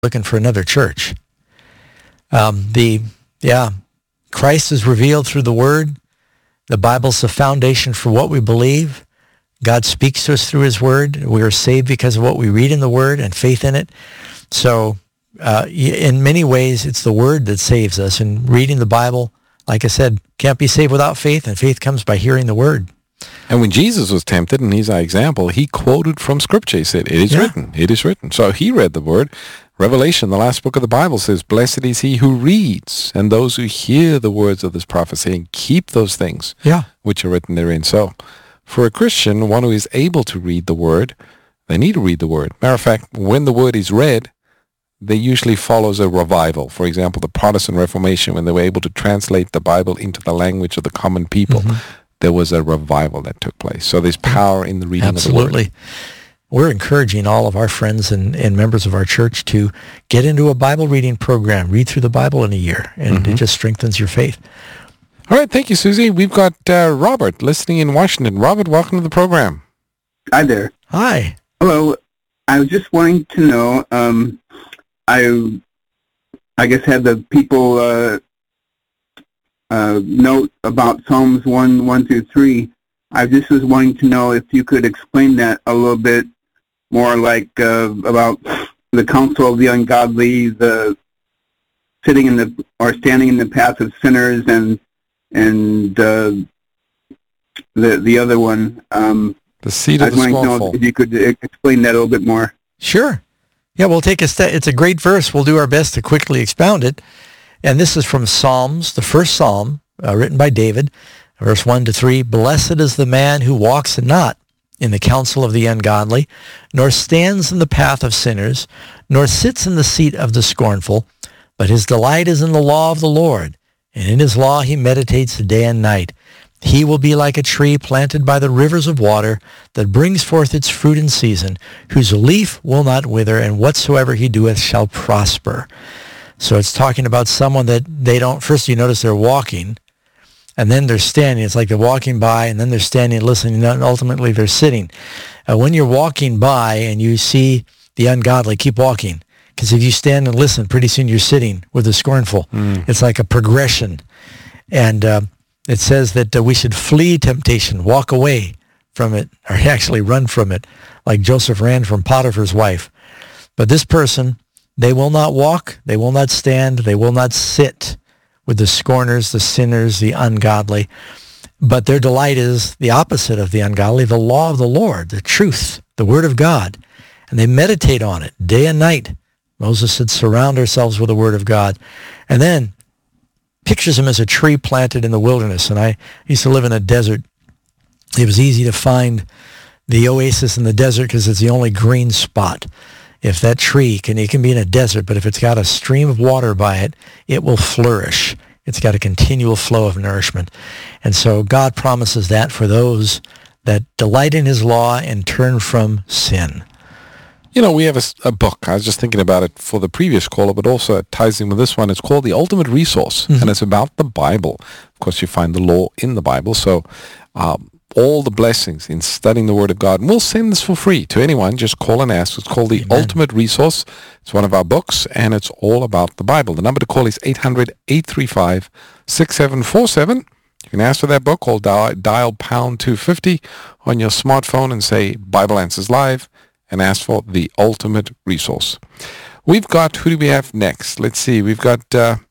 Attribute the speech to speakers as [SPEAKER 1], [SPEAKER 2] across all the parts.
[SPEAKER 1] looking for another church. Christ is revealed through the Word. The Bible's the foundation for what we believe. God speaks to us through his Word. We are saved because of what we read in the Word and faith in it. So in many ways, it's the Word that saves us. And reading the Bible, like I said, can't be saved without faith, and faith comes by hearing the Word.
[SPEAKER 2] And when Jesus was tempted, and he's our example, he quoted from Scripture. He said, it is written, it is written. So he read the Word. Revelation, the last book of the Bible, says, blessed is he who reads and those who hear the words of this prophecy and keep those things which are written therein. So for a Christian, one who is able to read the Word, they need to read the Word. Matter of fact, when the Word is read, there usually follows a revival. For example, the Protestant Reformation, when they were able to translate the Bible into the language of the common people, there was a revival that took place. So there's power in the reading of the Word.
[SPEAKER 1] Absolutely. We're encouraging all of our friends and members of our church to get into a Bible reading program, read through the Bible in a year, and it just strengthens your faith.
[SPEAKER 2] All right, thank you, Susie. We've got Robert listening in Washington. Robert, welcome to the program.
[SPEAKER 3] Hi there.
[SPEAKER 1] Hi.
[SPEAKER 3] Hello. I was just wanting to know, I guess had the people note about Psalms 1 through 3. I just was wanting to know if you could explain that a little bit more, like about the counsel of the ungodly, the sitting in the or standing in the path of sinners, and the other one.
[SPEAKER 2] The seed of the scornful. I was wanting to know
[SPEAKER 3] if you could explain that a little bit more.
[SPEAKER 1] Sure. Yeah, we'll take a step. It's a great verse. We'll do our best to quickly expound it. And this is from Psalms, the first Psalm, written by David, verse 1 to 3. Blessed is the man who walks not in the counsel of the ungodly, nor stands in the path of sinners, nor sits in the seat of the scornful, but his delight is in the law of the Lord, and in his law he meditates day and night. He will be like a tree planted by the rivers of water that brings forth its fruit in season, whose leaf will not wither, and whatsoever he doeth shall prosper. So it's talking about someone that they don't, first you notice they're walking, and then they're standing. It's like they're walking by, and then they're standing and listening, and ultimately they're sitting. When you're walking by and you see the ungodly, keep walking. Because if you stand and listen, pretty soon you're sitting with the scornful. It's like a progression. And it says that we should flee temptation, walk away from it, or actually run from it, like Joseph ran from Potiphar's wife. But this person, they will not walk, they will not stand, they will not sit with the scorners, the sinners, the ungodly. But their delight is the opposite of the ungodly, the law of the Lord, the truth, the Word of God. And they meditate on it day and night. Moses said, surround ourselves with the Word of God. And then pictures him as a tree planted in the wilderness. And I used to live in a desert. It was easy to find the oasis in the desert because it's the only green spot. If that tree it can be in a desert, but if it's got a stream of water by it, it will flourish. It's got a continual flow of nourishment. And so God promises that for those that delight in his law and turn from sin.
[SPEAKER 2] You know, we have a book. I was just thinking about it for the previous caller, but also it ties in with this one. It's called The Ultimate Resource, and it's about the Bible. Of course, you find the law in the Bible. So all the blessings in studying the Word of God. And we'll send this for free to anyone. Just call and ask. It's called The Ultimate Resource. It's one of our books, and it's all about the Bible. The number to call is 800-835-6747. You can ask for that book or dial pound 250 on your smartphone and say Bible Answers Live and ask for The Ultimate Resource. We've got, who do we have next? Let's see. We've got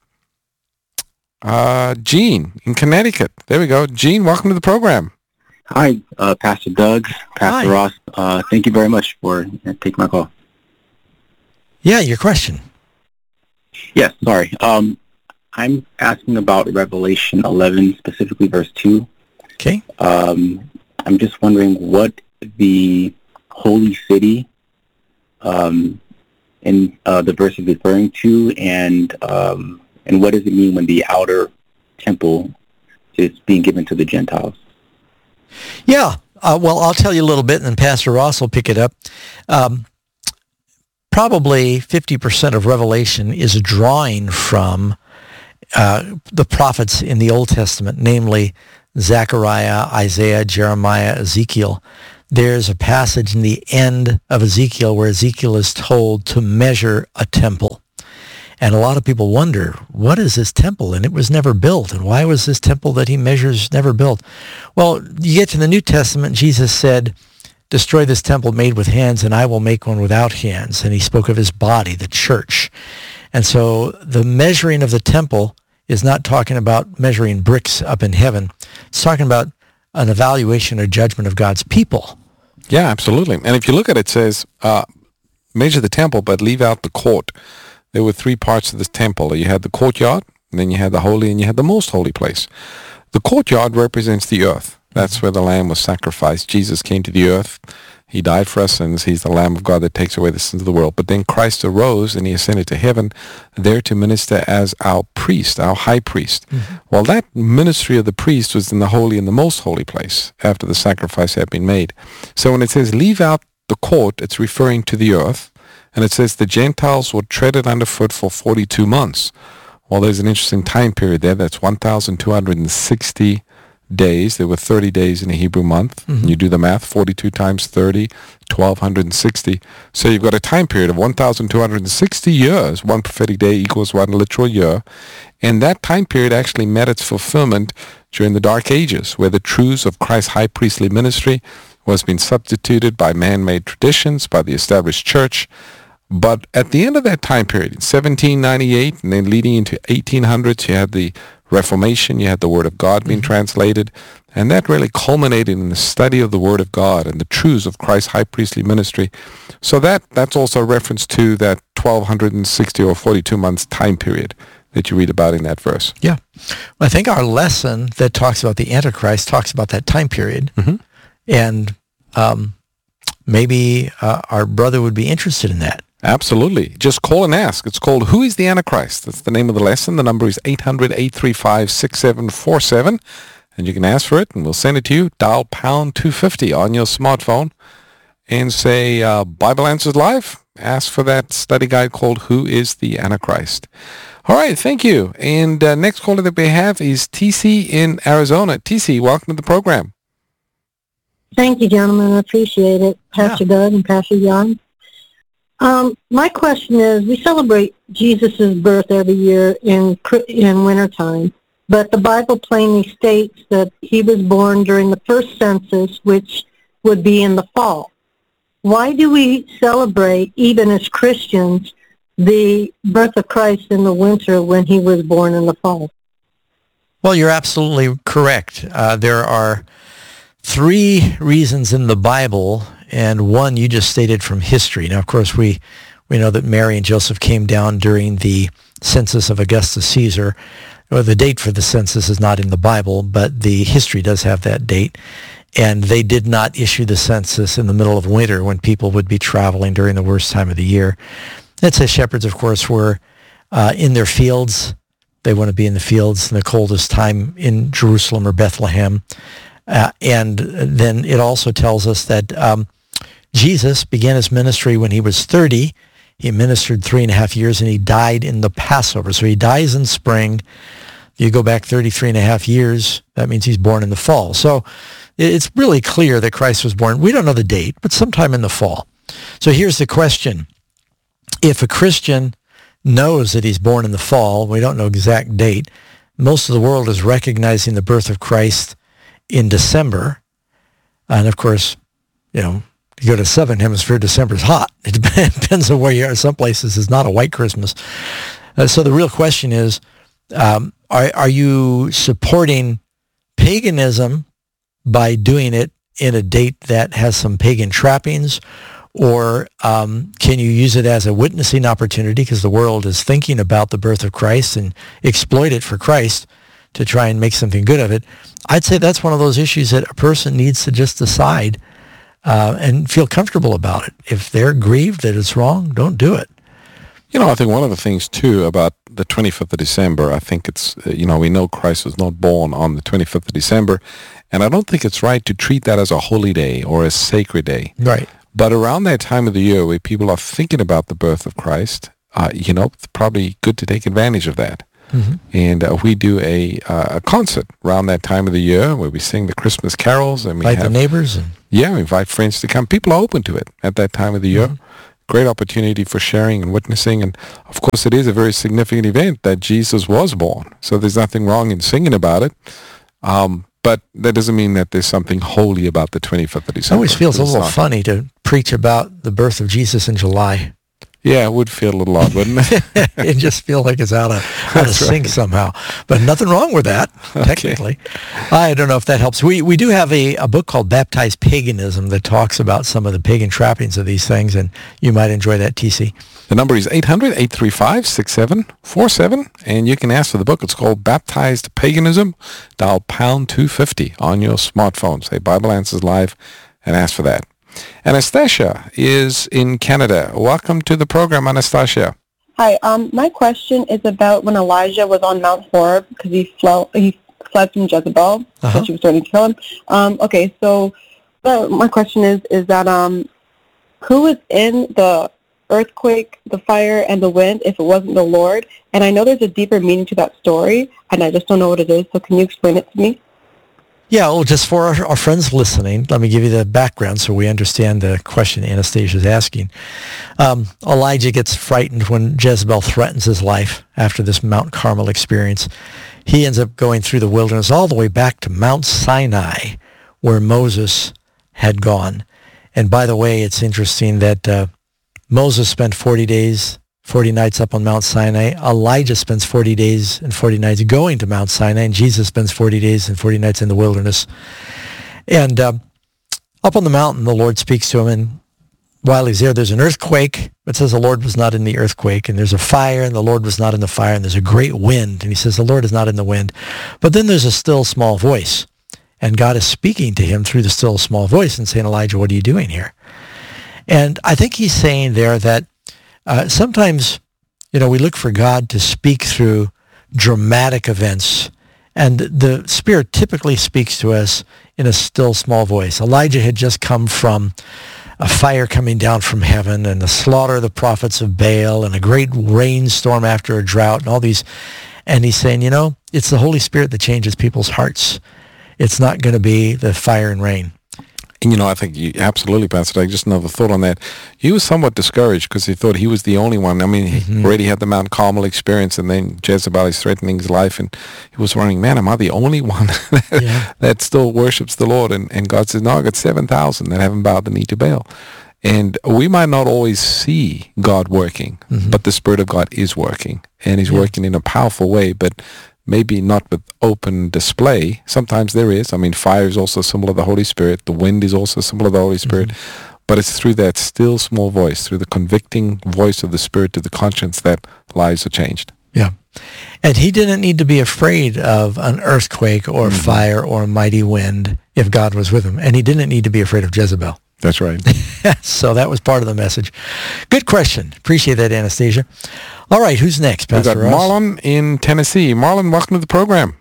[SPEAKER 2] Gene in Connecticut. There we go. Gene, welcome to the program.
[SPEAKER 4] Hi, Pastor Doug, Pastor Ross. Thank you very much for taking my call.
[SPEAKER 1] Yeah, your question.
[SPEAKER 4] Yes, sorry. I'm asking about Revelation 11, specifically verse 2.
[SPEAKER 1] Okay.
[SPEAKER 4] I'm just wondering what the holy city in the verse is referring to, and what does it mean when the outer temple is being given to the Gentiles?
[SPEAKER 1] Yeah, well, I'll tell you a little bit, and then Pastor Ross will pick it up. Probably 50% of Revelation is drawing from the prophets in the Old Testament, namely Zechariah, Isaiah, Jeremiah, Ezekiel. there's a passage in the end of Ezekiel where Ezekiel is told to measure a temple. And a lot of people wonder, what is this temple? And it was never built. And why was this temple that he measures never built? Well, you get to the New Testament, Jesus said, destroy this temple made with hands, and I will make one without hands. And he spoke of his body, the church. And so the measuring of the temple is not talking about measuring bricks up in heaven. It's talking about an evaluation or judgment of God's people.
[SPEAKER 2] Yeah, absolutely. And if you look at it, it says, measure the temple, but leave out the court. There were three parts of this temple. You had the courtyard, and then you had the holy, and you had the most holy place. The courtyard represents the earth. That's where the lamb was sacrificed. Jesus came to the earth. He died for our sins. He's the Lamb of God that takes away the sins of the world. But then Christ arose, and he ascended to heaven, there to minister as our priest, our high priest. Mm-hmm. Well, that ministry of the priest was in the holy and the most holy place after the sacrifice had been made. So when it says leave out the court, it's referring to the earth. And it says the Gentiles will tread it underfoot for 42 months. Well, there's an interesting time period there. That's 1,260 days. There were 30 days in a Hebrew month. Mm-hmm. You do the math, 42 times 30, 1,260. So you've got a time period of 1,260 years. One prophetic day equals one literal year. And that time period actually met its fulfillment during the Dark Ages, where the truths of Christ's high priestly ministry was being substituted by man-made traditions, by the established church. But at the end of that time period, in 1798, and then leading into 1800s, you had the Reformation, you had the Word of God being translated, and that really culminated in the study of the Word of God and the truths of Christ's high priestly ministry. So that's also a reference to that 1,260 or 42 months time period that you read about in that verse.
[SPEAKER 1] Yeah. Well, I think our lesson that talks about the Antichrist talks about that time period. Mm-hmm. And maybe our brother would be interested in that.
[SPEAKER 2] Absolutely. Just call and ask. It's called Who is the Antichrist? That's the name of the lesson. The number is 800-835-6747. And you can ask for it, and we'll send it to you. Dial pound 250 on your smartphone and say, Bible Answers Live. Ask for that study guide called Who is the Antichrist? All right, thank you. And next caller that we have is TC in Arizona. TC, welcome to the program.
[SPEAKER 5] Thank you, gentlemen. I appreciate it, Pastor Doug and Pastor Jan. My question is, we celebrate Jesus' birth every year in wintertime, but the Bible plainly states that he was born during the first census, which would be in the fall. Why do we celebrate, even as Christians, the birth of Christ in the winter when he was born in the fall?
[SPEAKER 1] Well, you're absolutely correct. There are three reasons in the Bible, and one you just stated from history. Now, of course, we know that Mary and Joseph came down during the census of Augustus Caesar. Well, the date for the census is not in the Bible, but the history does have that date. And they did not issue the census in the middle of winter when people would be traveling during the worst time of the year. It says shepherds, of course, were in their fields. They want to be in the fields in the coldest time in Jerusalem or Bethlehem. And then it also tells us that Jesus began his ministry when he was 30. He ministered 3.5 years, and he died in the Passover. So he dies in spring. You go back 33.5 years, that means he's born in the fall. So it's really clear that Christ was born. We don't know the date, but sometime in the fall. So here's the question. If a Christian knows that he's born in the fall, we don't know exact date, most of the world is recognizing the birth of Christ in December. And of course, you go to Southern Hemisphere, December's hot. It depends on where you are. Some places it's not a white Christmas. So the real question is, are you supporting paganism by doing it in a date that has some pagan trappings? Or can you use it as a witnessing opportunity because the world is thinking about the birth of Christ and exploit it for Christ to try and make something good of it? I'd say that's one of those issues that a person needs to just decide and feel comfortable about it. If they're grieved that it's wrong, don't do it.
[SPEAKER 2] I think one of the things, too, about the 25th of December, I think it's, we know Christ was not born on the 25th of December, and I don't think it's right to treat that as a holy day or a sacred day.
[SPEAKER 1] Right.
[SPEAKER 2] But around that time of the year where people are thinking about the birth of Christ, it's probably good to take advantage of that. And we do a concert around that time of the year where we sing the Christmas carols. And we
[SPEAKER 1] Invite the neighbors. And
[SPEAKER 2] we invite friends to come. People are open to it at that time of the year. Great opportunity for sharing and witnessing. And, of course, it is a very significant event that Jesus was born. So there's nothing wrong in singing about it. But that doesn't mean that there's something holy about the 25th of December.
[SPEAKER 1] it always feels a little funny to preach about the birth of Jesus in July.
[SPEAKER 2] Yeah, it would feel a little odd, wouldn't it?
[SPEAKER 1] It just feels like it's out of sync somehow. But nothing wrong with that, technically. I don't know if that helps. We do have a book called Baptized Paganism that talks about some of the pagan trappings of these things, and you might enjoy that, TC.
[SPEAKER 2] The number is 800-835-6747, and you can ask for the book. It's called Baptized Paganism. Dial pound 250 on your smartphone. Say Bible Answers Live and ask for that. Anastasia is in Canada. Welcome to the program, Anastasia.
[SPEAKER 6] Hi. My question is about when Elijah was on Mount Horeb because he fled from Jezebel because she was threatening to kill him. Okay, so my question is that who was in the earthquake, the fire, and the wind if it wasn't the Lord? And I know there's a deeper meaning to that story, and I just don't know what it is. So can you explain it to me?
[SPEAKER 1] Yeah, well, just for our friends listening, let me give you the background so we understand the question Anastasia is asking. Elijah gets frightened when Jezebel threatens his life after this Mount Carmel experience. He ends up going through the wilderness all the way back to Mount Sinai, where Moses had gone. And by the way, it's interesting that Moses spent 40 days, 40 nights up on Mount Sinai. Elijah spends 40 days and 40 nights going to Mount Sinai, and Jesus spends 40 days and 40 nights in the wilderness. And up on the mountain, the Lord speaks to him, and while he's there's an earthquake. It says the Lord was not in the earthquake, and there's a fire, and the Lord was not in the fire, and there's a great wind, and he says the Lord is not in the wind. But then there's a still small voice, and God is speaking to him through the still small voice and saying, Elijah, what are you doing here? And I think he's saying there that sometimes, we look for God to speak through dramatic events, and the Spirit typically speaks to us in a still small voice. Elijah had just come from a fire coming down from heaven and the slaughter of the prophets of Baal and a great rainstorm after a drought and all these. And he's saying, it's the Holy Spirit that changes people's hearts. It's not going to be the fire and rain.
[SPEAKER 2] And, I think you absolutely, Pastor. Just another thought on that. He was somewhat discouraged because he thought he was the only one. I mean, he already had the Mount Carmel experience, and then Jezebel is threatening his life, and he was wondering, man, am I the only one that still worships the Lord? And God says, no, I got 7,000 that haven't bowed the knee to Baal. And we might not always see God working, but the Spirit of God is working, and he's working in a powerful way, but maybe not with open display. Sometimes there is. I mean, fire is also a symbol of the Holy Spirit. The wind is also a symbol of the Holy Spirit. But it's through that still small voice, through the convicting voice of the Spirit to the conscience that lives are changed.
[SPEAKER 1] Yeah. And he didn't need to be afraid of an earthquake or fire or a mighty wind if God was with him. And he didn't need to be afraid of Jezebel.
[SPEAKER 2] That's right.
[SPEAKER 1] So that was part of the message. Good question. Appreciate that, Anastasia. All right, who's next, Pastor
[SPEAKER 2] Ross? We've got Marlon in Tennessee. Marlon, welcome to the program.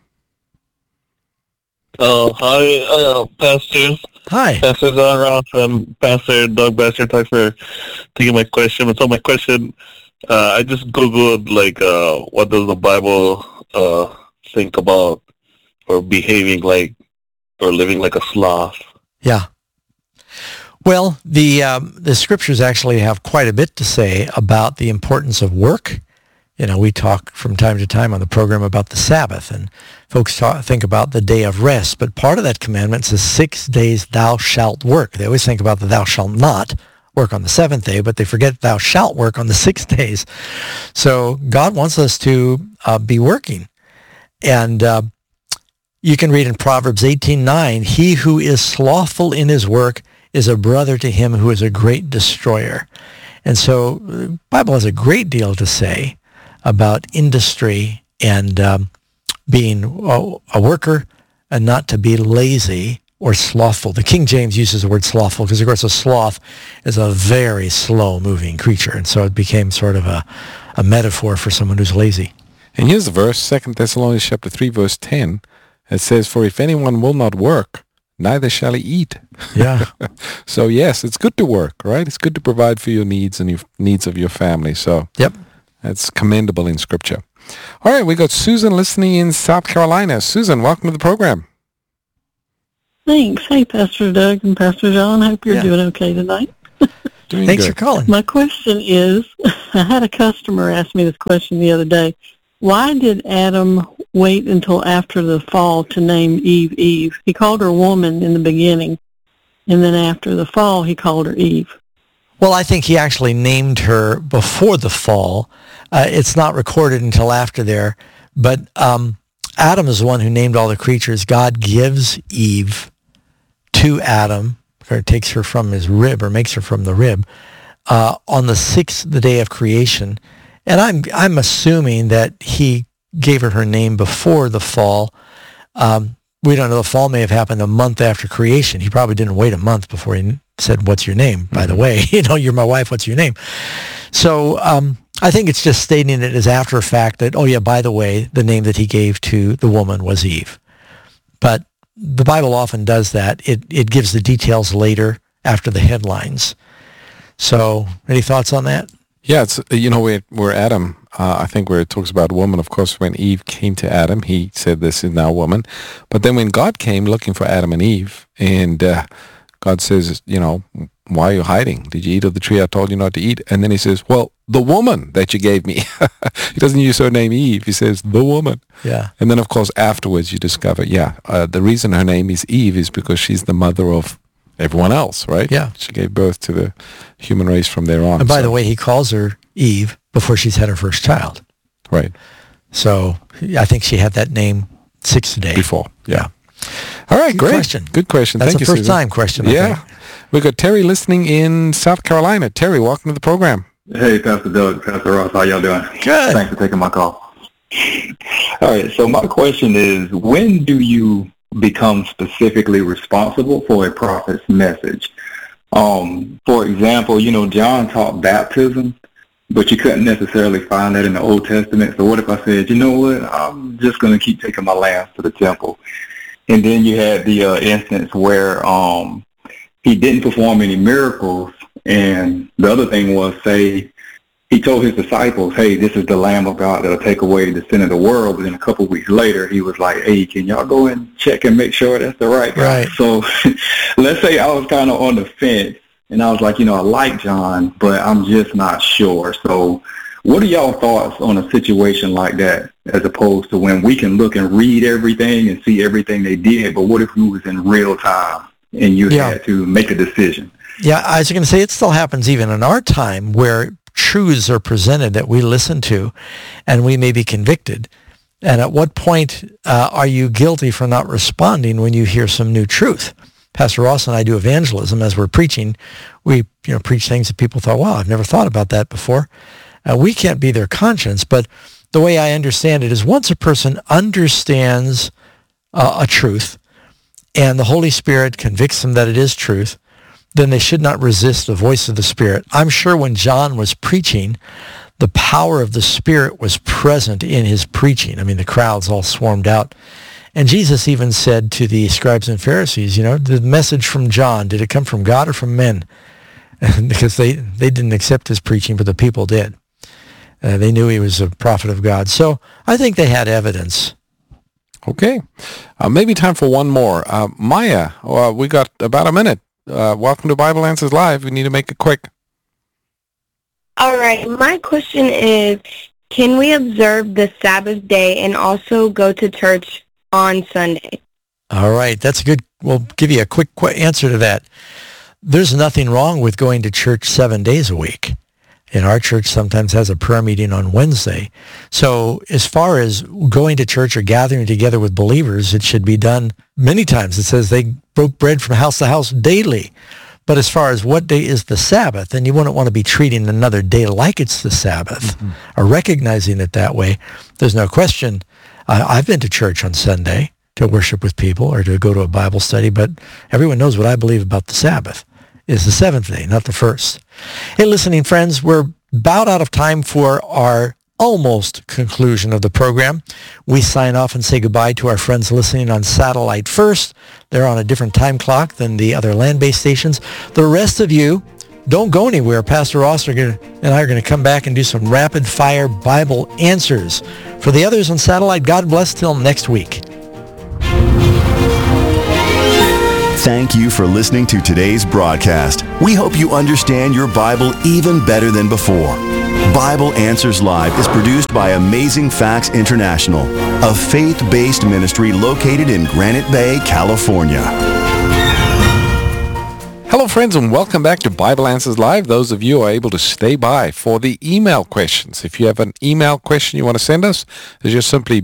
[SPEAKER 7] Hi, Pastor.
[SPEAKER 1] Hi.
[SPEAKER 7] Pastor John Ross and Pastor Doug Baxter. Thanks for taking my question. So my question, I just Googled, what does the Bible think about or behaving like or living like a sloth?
[SPEAKER 1] Yeah. Well, the scriptures actually have quite a bit to say about the importance of work. We talk from time to time on the program about the Sabbath, and folks think about the day of rest. But part of that commandment says 6 days thou shalt work. They always think about the thou shalt not work on the seventh day, but they forget thou shalt work on the 6 days. So God wants us to be working. And you can read in Proverbs 18:9, he who is slothful in his work is a brother to him who is a great destroyer. And so the Bible has a great deal to say about industry and being a worker and not to be lazy or slothful. The King James uses the word slothful because, of course, a sloth is a very slow-moving creature, and so it became sort of a metaphor for someone who's lazy.
[SPEAKER 2] And here's the verse, 2 Thessalonians chapter 3, verse 10. It says, for if anyone will not work, neither shall he eat.
[SPEAKER 1] Yeah.
[SPEAKER 2] So, yes, it's good to work, right? It's good to provide for your needs and your needs of your family. So,
[SPEAKER 1] yep.
[SPEAKER 2] That's commendable in Scripture. All right, we got Susan listening in South Carolina. Susan, welcome to the program.
[SPEAKER 8] Thanks. Hey, Pastor Doug and Pastor John. Hope you're doing okay tonight.
[SPEAKER 1] Thanks for calling.
[SPEAKER 8] My question is, I had a customer ask me this question the other day. Why did Adam wait until after the fall to name Eve Eve? He called her woman in the beginning, and then after the fall, he called her Eve.
[SPEAKER 1] Well, I think he actually named her before the fall. It's not recorded until after there. But Adam is the one who named all the creatures. God gives Eve to Adam, or takes her from his rib, or makes her from the rib, on the sixth, the day of creation. And I'm assuming that he gave her name before the fall. We don't know. The fall may have happened a month after creation. He probably didn't wait a month before he said, "What's your name?" By the way, you're my wife. What's your name? So I think it's just stating it as after a fact that, oh yeah, by the way, the name that he gave to the woman was Eve. But the Bible often does that. It gives the details later after the headlines. So any thoughts on that?
[SPEAKER 2] Yeah, it's, where Adam, I think where it talks about woman, of course, when Eve came to Adam, he said, this is now woman. But then when God came looking for Adam and Eve, and God says, why are you hiding? Did you eat of the tree I told you not to eat? And then he says, well, the woman that you gave me. He doesn't use her name Eve. He says, the woman.
[SPEAKER 1] Yeah.
[SPEAKER 2] And then, of course, afterwards you discover, the reason her name is Eve is because she's the mother of everyone else, right?
[SPEAKER 1] Yeah.
[SPEAKER 2] She gave birth to the human race from there on.
[SPEAKER 1] And by the way, he calls her Eve before she's had her first child.
[SPEAKER 2] Right.
[SPEAKER 1] So I think she had that name 6th day.
[SPEAKER 2] Before, yeah. All right, great.
[SPEAKER 1] Question.
[SPEAKER 2] Good question.
[SPEAKER 1] That's
[SPEAKER 2] Thank you,
[SPEAKER 1] a first-time
[SPEAKER 2] Susan.
[SPEAKER 1] question, I
[SPEAKER 2] Yeah.
[SPEAKER 1] think.
[SPEAKER 2] We've got Terry listening in South Carolina. Terry, welcome to the program.
[SPEAKER 9] Hey, Pastor Doug, Pastor Ross, how y'all doing?
[SPEAKER 1] Good.
[SPEAKER 9] Thanks for taking my call. All right, so my question is, when do you become specifically responsible for a prophet's message? For example, John taught baptism, but you couldn't necessarily find that in the Old Testament. So what if I said, you know what, I'm just going to keep taking my lambs to the temple? And then you had the instance where he didn't perform any miracles, and the other thing was, say, he told his disciples, hey, this is the Lamb of God that'll take away the sin of the world. But then a couple of weeks later, he was like, hey, can y'all go and check and make sure that's the right guy?
[SPEAKER 1] Right.
[SPEAKER 9] So let's say I was kind of on the fence, and I was like, I like John, but I'm just not sure. So what are y'all thoughts on a situation like that, as opposed to when we can look and read everything and see everything they did, but what if we was in real time and you had to make a decision?
[SPEAKER 1] Yeah, I was going to say it still happens even in our time where truths are presented that we listen to and we may be convicted. And at what point are you guilty for not responding when you hear some new truth? Pastor Ross and I do evangelism. As we're preaching, we preach things that people thought, wow, I've never thought about that before. We can't be their conscience, but the way I understand it is once a person understands a truth and the Holy Spirit convicts them that it is truth, then they should not resist the voice of the Spirit. I'm sure when John was preaching, the power of the Spirit was present in his preaching. I mean, the crowds all swarmed out. And Jesus even said to the scribes and Pharisees, the message from John, did it come from God or from men? Because they didn't accept his preaching, but the people did. They knew he was a prophet of God. So I think they had evidence.
[SPEAKER 2] Okay. Maybe time for one more. Maya, we got about a minute. Welcome to Bible Answers Live. We need to make it quick.
[SPEAKER 10] All right. My question is, can we observe the Sabbath day and also go to church on Sunday?
[SPEAKER 1] All right. That's a good, we'll give you a quick answer to that. There's nothing wrong with going to church 7 days a week. And our church sometimes has a prayer meeting on Wednesday. So as far as going to church or gathering together with believers, it should be done many times. It says they broke bread from house to house daily. But as far as what day is the Sabbath, then you wouldn't want to be treating another day like it's the Sabbath or recognizing it that way. There's no question. I've been to church on Sunday to worship with people or to go to a Bible study, but everyone knows what I believe about the Sabbath is the seventh day, not the first. Hey, listening friends, we're about out of time for our almost conclusion of the program. We sign off and say goodbye to our friends listening on Satellite First. They're on a different time clock than the other land-based stations. The rest of you, don't go anywhere. Pastor Ross and I are going to come back and do some rapid-fire Bible answers. For the others on satellite, God bless till next week.
[SPEAKER 11] Thank you for listening to today's broadcast. We hope you understand your Bible even better than before. Bible Answers Live is produced by Amazing Facts International, a faith-based ministry located in Granite Bay, California.
[SPEAKER 2] Hello, friends, and welcome back to Bible Answers Live. Those of you who are able to stay by for the email questions. If you have an email question you want to send us, it's just simply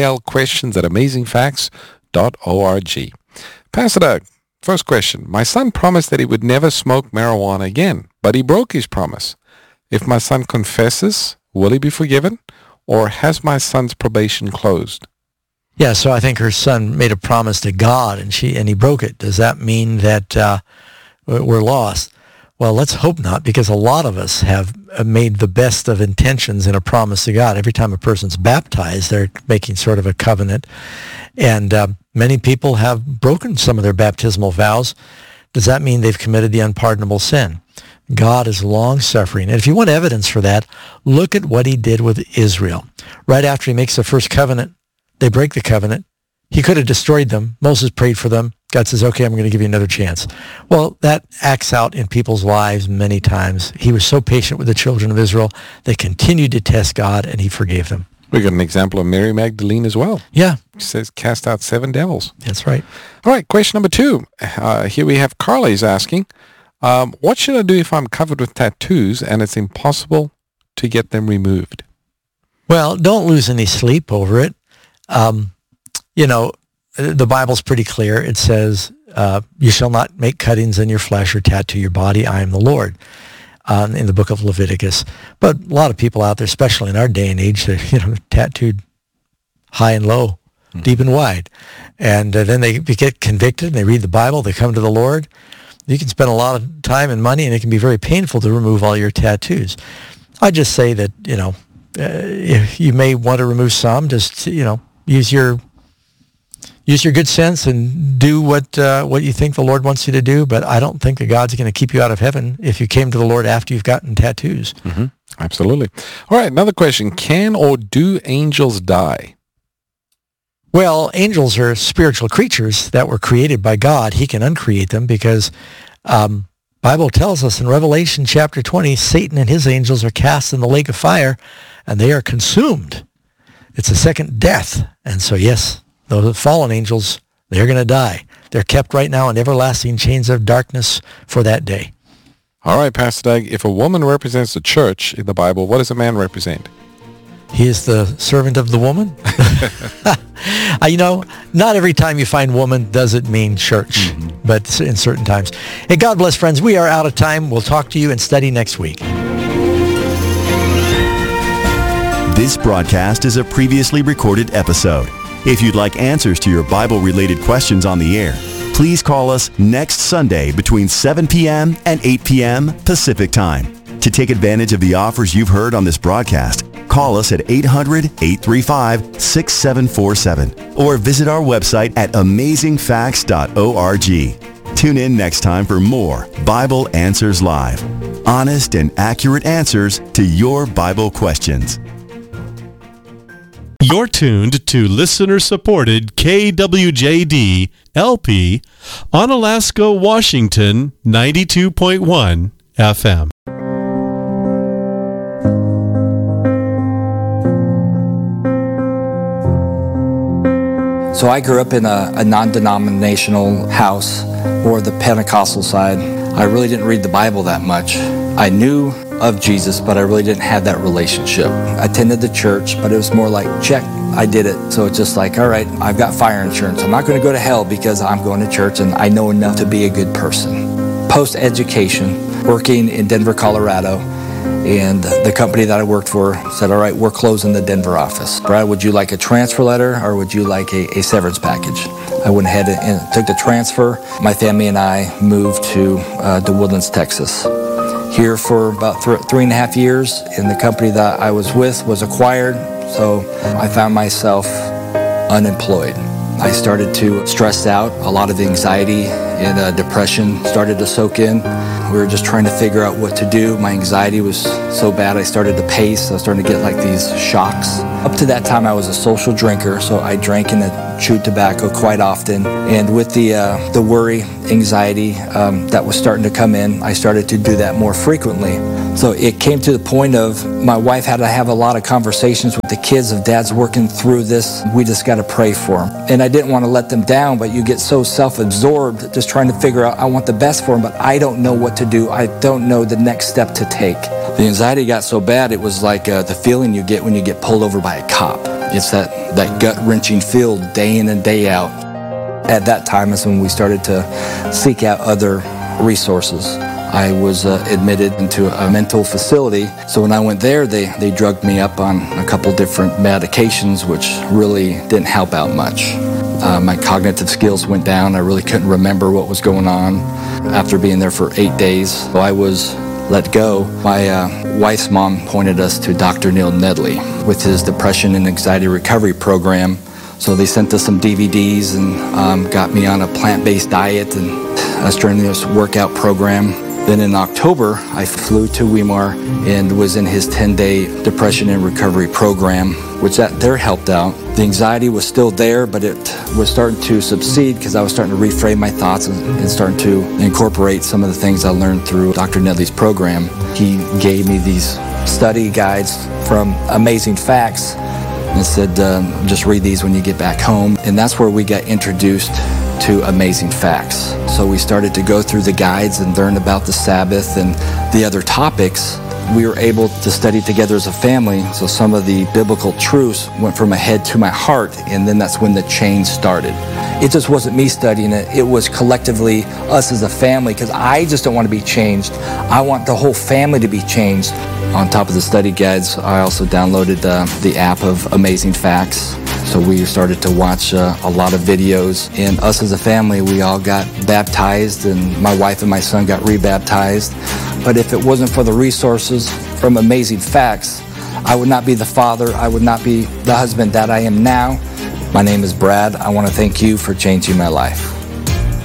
[SPEAKER 2] balquestions@amazingfacts.org. Pastor Doug, first question. My son promised that he would never smoke marijuana again, but he broke his promise. If my son confesses, will he be forgiven, or has my son's probation closed?
[SPEAKER 1] Yeah, so I think her son made a promise to God, and he broke it. Does that mean that we're lost? Well, let's hope not, because a lot of us have made the best of intentions in a promise to God. Every time a person's baptized, they're making sort of a covenant, and many people have broken some of their baptismal vows. Does that mean they've committed the unpardonable sin? God is long-suffering. And if you want evidence for that, look at what he did with Israel. Right after he makes the first covenant, they break the covenant. He could have destroyed them. Moses prayed for them. God says, okay, I'm going to give you another chance. Well, that acts out in people's lives many times. He was so patient with the children of Israel. They continued to test God, and he forgave them.
[SPEAKER 2] We got an example of Mary Magdalene as well.
[SPEAKER 1] Yeah.
[SPEAKER 2] It says, cast out 7 devils.
[SPEAKER 1] That's right.
[SPEAKER 2] All right, question number 2. Here we have Carly's asking, what should I do if I'm covered with tattoos and it's impossible to get them removed?
[SPEAKER 1] Well, don't lose any sleep over it. The Bible's pretty clear. It says, you shall not make cuttings in your flesh or tattoo your body. I am the Lord, in the book of Leviticus. But a lot of people out there, especially in our day and age, they're tattooed high and low, deep and wide. And then they get convicted and they read the Bible. They come to the Lord. You can spend a lot of time and money, and it can be very painful to remove all your tattoos. I just say that, you may want to remove some. Just, use your good sense and do what you think the Lord wants you to do. But I don't think that God's going to keep you out of heaven if you came to the Lord after you've gotten tattoos.
[SPEAKER 2] Mm-hmm. Absolutely. All right, another question. Can or do angels die?
[SPEAKER 1] Well, angels are spiritual creatures that were created by God. He can uncreate them because Bible tells us in Revelation chapter 20, Satan and his angels are cast in the lake of fire, and they are consumed. It's a second death. And so, yes, those fallen angels, they're going to die. They're kept right now in everlasting chains of darkness for that day.
[SPEAKER 2] All right, Pastor Doug, if a woman represents the church in the Bible, what does a man represent?
[SPEAKER 1] He is the servant of the woman. Not every time you find woman does it mean church, but in certain times. Hey, God bless, friends. We are out of time. We'll talk to you and study next week.
[SPEAKER 11] This broadcast is a previously recorded episode. If you'd like answers to your Bible-related questions on the air, please call us next Sunday between 7 p.m. and 8 p.m. Pacific Time. To take advantage of the offers you've heard on this broadcast, call us at 800-835-6747 or visit our website at amazingfacts.org. Tune in next time for more Bible Answers Live. Honest and accurate answers to your Bible questions.
[SPEAKER 12] You're tuned to listener-supported KWJD LP on Alaska, Washington, 92.1 FM.
[SPEAKER 13] So I grew up in a non-denominational house, or the Pentecostal side. I really didn't read the Bible that much. I knew of Jesus, but I really didn't have that relationship. I attended the church, but it was more like, check, I did it. So it's just like, all right, I've got fire insurance. I'm not going to go to hell because I'm going to church and I know enough to be a good person. Post-education, working in Denver, Colorado, and the company that I worked for said, all right, we're closing the Denver office. Brad, would you like a transfer letter or would you like a severance package? I went ahead and took the transfer. My family and I moved to The Woodlands, Texas. Here for about 3.5 years, and the company that I was with was acquired, so I found myself unemployed. I started to stress out. A lot of anxiety and depression started to soak in. We were just trying to figure out what to do. My anxiety was so bad I started to pace. I was starting to get like these shocks. Up to that time I was a social drinker, so I drank and chewed tobacco quite often. And with the worry, anxiety that was starting to come in, I started to do that more frequently. So it came to the point of my wife had to have a lot of conversations with the kids of Dad's working through this. We just got to pray for him. And I didn't want to let them down, but you get so self-absorbed just trying to figure out, I want the best for him, but I don't know what to do. I don't know the next step to take. The anxiety got so bad, it was like the feeling you get when you get pulled over by a cop. It's that gut-wrenching feel day in and day out. At that time is when we started to seek out other resources. I was admitted into a mental facility. So when I went there, they drugged me up on a couple different medications, which really didn't help out much. My cognitive skills went down. I really couldn't remember what was going on. After being there for 8 days, so I was let go. My wife's mom pointed us to Dr. Neil Nedley with his depression and anxiety recovery program. So they sent us some DVDs and got me on a plant-based diet and a strenuous workout program. Then in October, I flew to Weimar and was in his 10-day depression and recovery program, which that there helped out. The anxiety was still there, but it was starting to subside because I was starting to reframe my thoughts and starting to incorporate some of the things I learned through Dr. Nedley's program. He gave me these study guides from Amazing Facts and said, just read these when you get back home. And that's where we got introduced to Amazing Facts. So we started to go through the guides and learn about the Sabbath and the other topics. We were able to study together as a family, so some of the biblical truths went from my head to my heart, and then that's when the change started. It just wasn't me studying it, it was collectively us as a family, because I just don't want to be changed. I want the whole family to be changed. On top of the study guides, I also downloaded the app of Amazing Facts. So we started to watch a lot of videos, and us as a family, we all got baptized, and my wife and my son got rebaptized. But if it wasn't for the resources from Amazing Facts, I would not be the father, I would not be the husband that I am now. My name is Brad. I want to thank you for changing my life.